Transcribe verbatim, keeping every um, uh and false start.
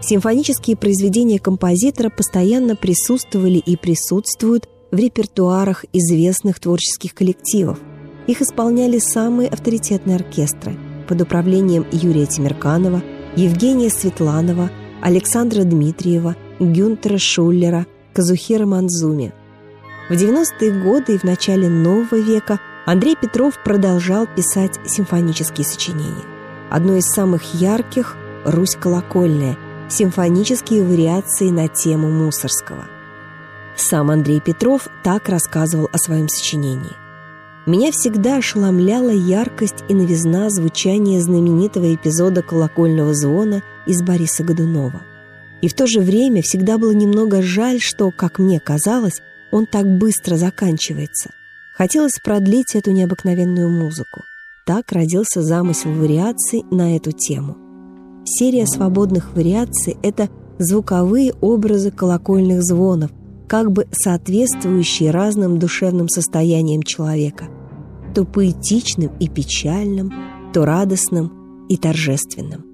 Симфонические произведения композитора постоянно присутствовали и присутствуют в репертуарах известных творческих коллективов. Их исполняли самые авторитетные оркестры под управлением Юрия Темирканова, Евгения Светланова, Александра Дмитриева, Гюнтера Шуллера, Казухира Манзуми. В девяностые годы и в начале нового века Андрей Петров продолжал писать симфонические сочинения. Одно из самых ярких – «Русь колокольная», симфонические вариации на тему Мусорского. Сам Андрей Петров так рассказывал о своем сочинении. «Меня всегда ошеломляла яркость и новизна звучания знаменитого эпизода колокольного звона из Бориса Годунова. И в то же время всегда было немного жаль, что, как мне казалось, он так быстро заканчивается. Хотелось продлить эту необыкновенную музыку. Так родился замысел вариаций на эту тему. Серия свободных вариаций – это звуковые образы колокольных звонов, как бы соответствующие разным душевным состояниям человека, то поэтичным и печальным, то радостным и торжественным.